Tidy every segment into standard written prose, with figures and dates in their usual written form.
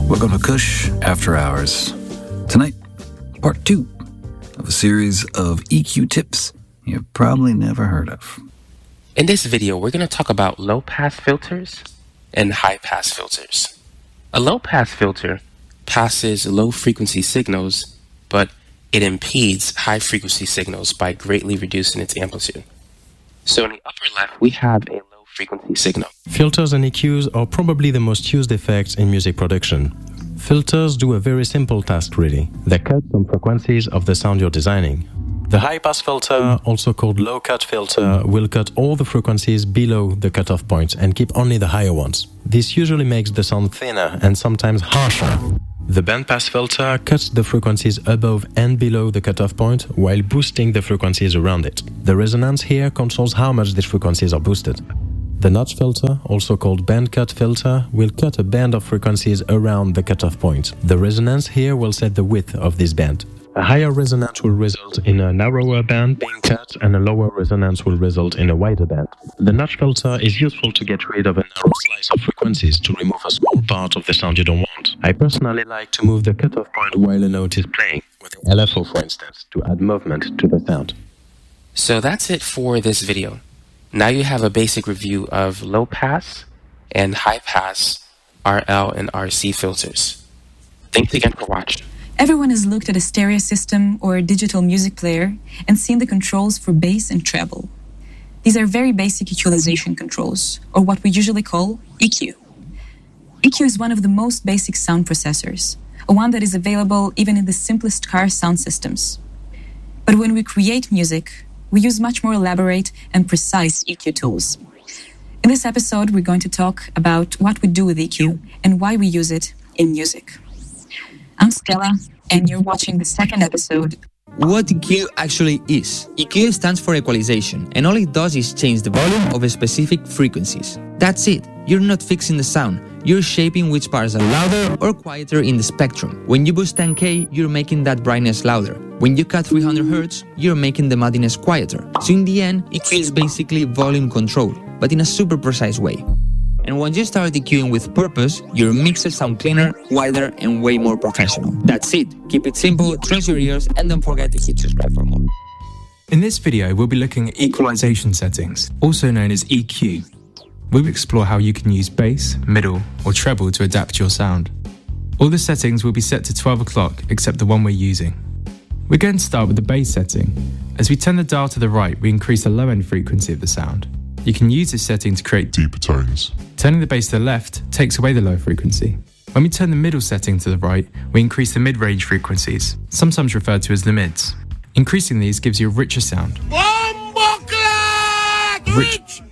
Welcome to Kush After Hours. Tonight, part 2 of a series of EQ tips you've probably never heard of. In this video, we're going to talk about low-pass filters and high-pass filters. A low-pass filter passes low-frequency signals, but it impedes high-frequency signals by greatly reducing its amplitude. So in the upper left, we have a low-frequency signal. Filters and EQs are probably the most used effects in music production. Filters do a very simple task really. They cut some frequencies of the sound you're designing. The high-pass filter, also called low-cut filter, will cut all the frequencies below the cutoff point and keep only the higher ones. This usually makes the sound thinner and sometimes harsher. The bandpass filter cuts the frequencies above and below the cutoff point while boosting the frequencies around it. The resonance here controls how much these frequencies are boosted. The notch filter, also called band cut filter, will cut a band of frequencies around the cutoff point. The resonance here will set the width of this band. A higher resonance will result in a narrower band being cut, and a lower resonance will result in a wider band. The notch filter is useful to get rid of a narrow slice of frequencies to remove a small part of the sound you don't want. I personally like to move the cutoff point while a note is playing, with the LFO for instance, to add movement to the sound. So that's it for this video. Now you have a basic review of low-pass and high-pass RL and RC filters. Thanks again for watching. Everyone has looked at a stereo system or a digital music player and seen the controls for bass and treble. These are very basic equalization controls, or what we usually call EQ. EQ is one of the most basic sound processors, a one that is available even in the simplest car sound systems. But when we create music, we use much more elaborate and precise EQ tools. In this episode, we're going to talk about what we do with EQ and why we use it in music. I'm Stella, and you're watching the second episode. What EQ actually is? EQ stands for equalization, and all it does is change the volume of specific frequencies. That's it. You're not fixing the sound. You're shaping which parts are louder or quieter in the spectrum. When you boost 10K, you're making that brightness louder. When you cut 300 Hz, you're making the muddiness quieter. So in the end, EQ is basically volume control, but in a super precise way. And when you start EQing with purpose, your mixes sound cleaner, wider, and way more professional. That's it. Keep it simple, trust your ears, and don't forget to hit subscribe for more. In this video, we'll be looking at equalization settings, also known as EQ. We'll explore how you can use bass, middle, or treble to adapt your sound. All the settings will be set to 12 o'clock, except the one we're using. We're going to start with the bass setting. As we turn the dial to the right, we increase the low-end frequency of the sound. You can use this setting to create deeper tones. Turning the bass to the left takes away the low frequency. When we turn the middle setting to the right, we increase the mid-range frequencies, sometimes referred to as the mids. Increasing these gives you a richer sound. Rich.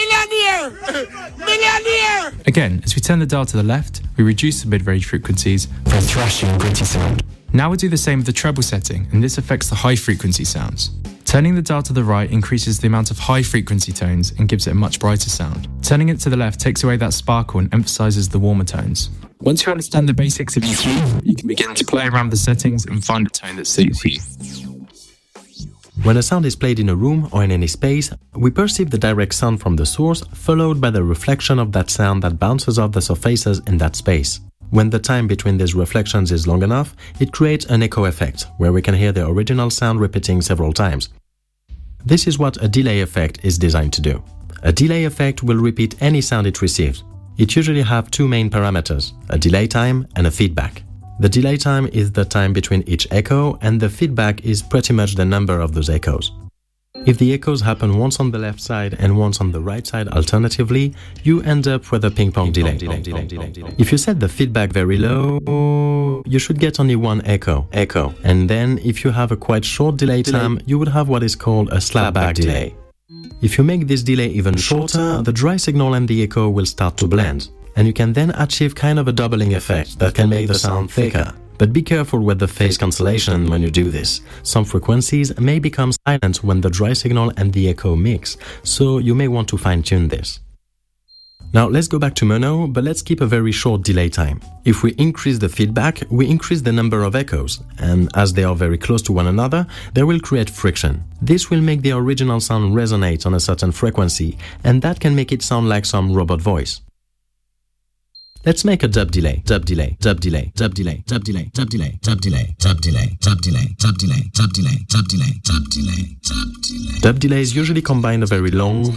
Millionaire! Again, as we turn the dial to the left, we reduce the mid-range frequencies for a thrashing, gritty sound. Now we'll do the same with the treble setting, and this affects the high-frequency sounds. Turning the dial to the right increases the amount of high-frequency tones and gives it a much brighter sound. Turning it to the left takes away that sparkle and emphasizes the warmer tones. Once you understand the basics of EQ, you can begin to play around with the settings and find a tone that suits you. When a sound is played in a room or in any space, we perceive the direct sound from the source, followed by the reflection of that sound that bounces off the surfaces in that space. When the time between these reflections is long enough, it creates an echo effect, where we can hear the original sound repeating several times. This is what a delay effect is designed to do. A delay effect will repeat any sound it receives. It usually has two main parameters, a delay time and a feedback. The delay time is the time between each echo, and the feedback is pretty much the number of those echoes. If the echoes happen once on the left side and once on the right side alternatively, you end up with a ping-pong delay. If you set the feedback very low, you should get only one echo. And then, if you have a quite short delay time, you would have what is called a slapback delay. If you make this delay even shorter, the dry signal and the echo will start to blend, and you can then achieve kind of a doubling effect that can make the sound thicker. But be careful with the phase cancellation when you do this. Some frequencies may become silent when the dry signal and the echo mix, so you may want to fine-tune this. Now let's go back to mono, but let's keep a very short delay time. If we increase the feedback, we increase the number of echoes, and as they are very close to one another, they will create friction. This will make the original sound resonate on a certain frequency, and that can make it sound like some robot voice. Let's make a dub delay, dub delay, dub delay, dub delay, dub delay, dub delay, dub delay, dub delay, dub delay, dub delay, dub delay, dub delay, dub delay, dub delay. Dub delays usually combine a very long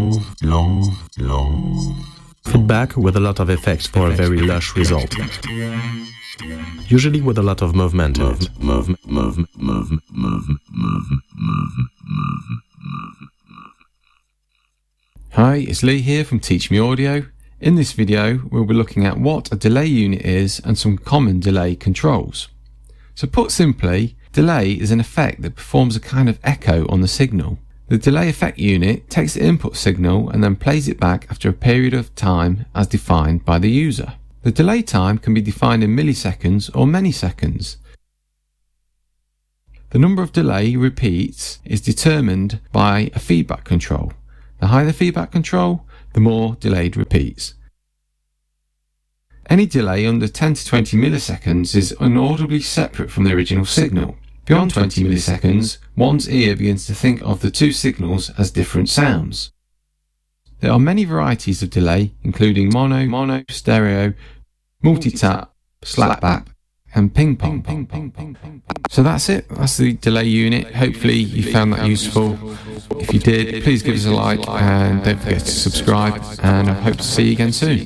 feedback with a lot of effects for a very lush result. Usually with a lot of movement. Hi, it's Lee here from Teach Me Audio. In this video, we'll be looking at what a delay unit is and some common delay controls. So put simply, delay is an effect that performs a kind of echo on the signal. The delay effect unit takes the input signal and then plays it back after a period of time as defined by the user. The delay time can be defined in milliseconds or many seconds. The number of delay repeats is determined by a feedback control. The higher the feedback control, the more delayed repeats. Any delay under 10 to 20 milliseconds is inaudibly separate from the original signal. Beyond 20 milliseconds, one's ear begins to think of the two signals as different sounds. There are many varieties of delay, including mono, stereo, multi-tap, slapback, and ping-pong. So that's it. That's the delay unit. Hopefully you found that useful. If you did, please give us a like and don't forget to subscribe, and I hope to see you again soon.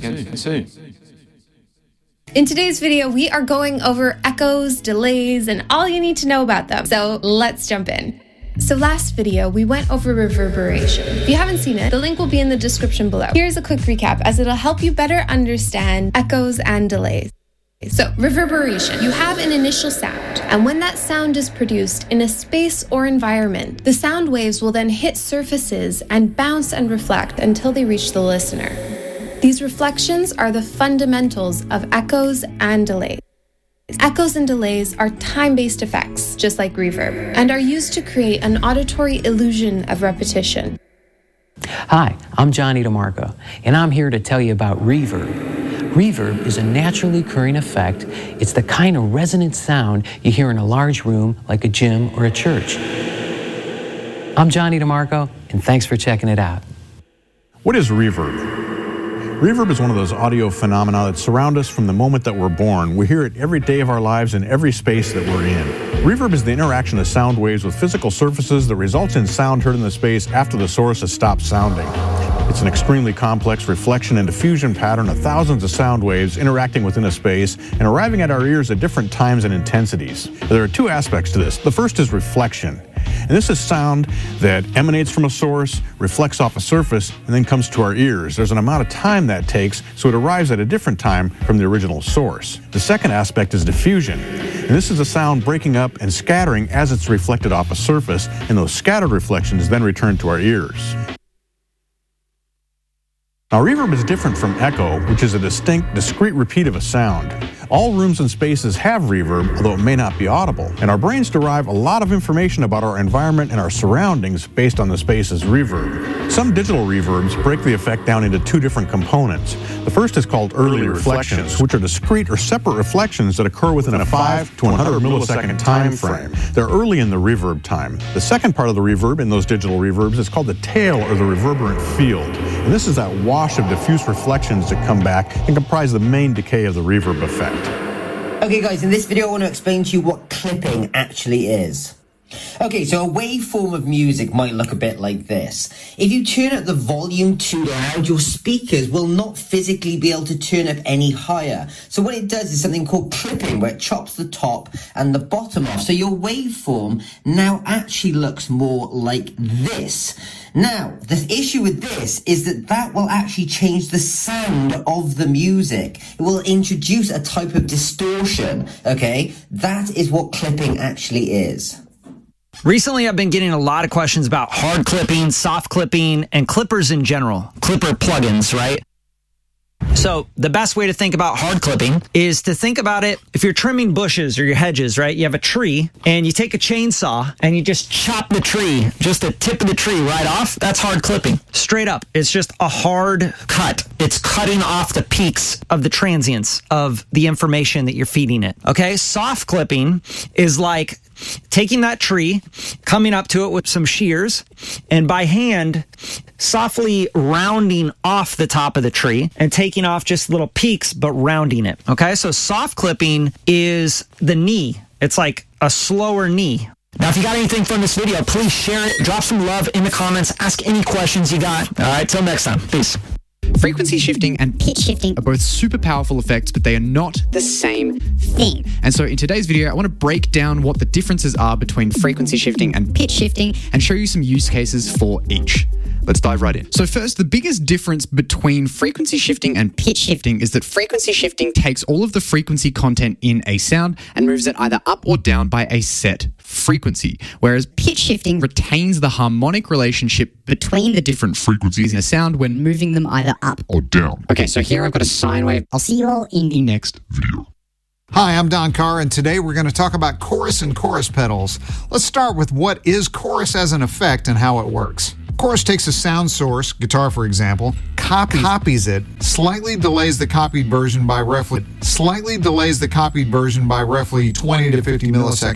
In today's video, we are going over echoes, delays, and all you need to know about them. So let's jump in. So last video, we went over reverberation. If you haven't seen it, the link will be in the description below. Here's a quick recap as it'll help you better understand echoes and delays. So reverberation, you have an initial sound, and when that sound is produced in a space or environment, the sound waves will then hit surfaces and bounce and reflect until they reach the listener. These reflections are the fundamentals of echoes and delays. Echoes and delays are time-based effects, just like reverb, and are used to create an auditory illusion of repetition. Hi, I'm Johnny DeMarco, and I'm here to tell you about reverb. Reverb is a naturally occurring effect. It's the kind of resonant sound you hear in a large room like a gym or a church. I'm Johnny DeMarco, and thanks for checking it out. What is reverb? Reverb is one of those audio phenomena that surround us from the moment that we're born. We hear it every day of our lives in every space that we're in. Reverb is the interaction of sound waves with physical surfaces that results in sound heard in the space after the source has stopped sounding. It's an extremely complex reflection and diffusion pattern of thousands of sound waves interacting within a space and arriving at our ears at different times and intensities. There are two aspects to this. The first is reflection. And this is sound that emanates from a source, reflects off a surface, and then comes to our ears. There's an amount of time that takes, so it arrives at a different time from the original source. The second aspect is diffusion. And this is a sound breaking up and scattering as it's reflected off a surface, and those scattered reflections then return to our ears. Now, reverb is different from echo, which is a distinct, discrete repeat of a sound. All rooms and spaces have reverb, although it may not be audible, and our brains derive a lot of information about our environment and our surroundings based on the space's reverb. Some digital reverbs break the effect down into two different components. The first is called early reflections, which are discrete or separate reflections that occur within a 5 to 100 millisecond time frame. They're early in the reverb time. The second part of the reverb in those digital reverbs is called the tail or the reverberant field. And this is that wash of diffuse reflections that come back and comprise the main decay of the reverb effect. Okay guys, in this video I want to explain to you what clipping actually is. Okay, so a waveform of music might look a bit like this. If you turn up the volume too loud, your speakers will not physically be able to turn up any higher. So what it does is something called clipping, where it chops the top and the bottom off. So your waveform now actually looks more like this. Now, the issue with this is that will actually change the sound of the music. It will introduce a type of distortion, okay? That is what clipping actually is. Recently, I've been getting a lot of questions about hard clipping, soft clipping, and clippers in general. Clipper plugins, right? So the best way to think about hard clipping is to think about it, if you're trimming bushes or your hedges, right? You have a tree and you take a chainsaw and you just chop the tree, just the tip of the tree right off. That's hard clipping. Straight up. It's just a hard cut. It's cutting off the peaks of the transients of the information that you're feeding it. Okay. Soft clipping is like taking that tree, coming up to it with some shears, and by hand, softly rounding off the top of the tree and taking off just little peaks, but rounding it. Okay, so soft clipping is the knee. It's like a slower knee. Now, if you got anything from this video, please share it, drop some love in the comments, ask any questions you got. All right, till next time. Peace. Frequency shifting and pitch shifting are both super powerful effects, but they are not the same thing. And so in today's video, I want to break down what the differences are between frequency shifting and pitch shifting and show you some use cases for each. Let's dive right in. So first, the biggest difference between frequency shifting and pitch shifting is that frequency shifting takes all of the frequency content in a sound and moves it either up or down by a set frequency, whereas pitch shifting retains the harmonic relationship between the different frequencies in a sound when moving them either up or down. Okay, so here I've got a sine wave. I'll see you all in the next video. Hi, I'm Don Carr, and today we're going to talk about chorus and chorus pedals. Let's start with what is chorus as an effect and how it works. Chorus takes a sound source, guitar for example, copies it, slightly delays the copied version by roughly 20 to 50 milliseconds.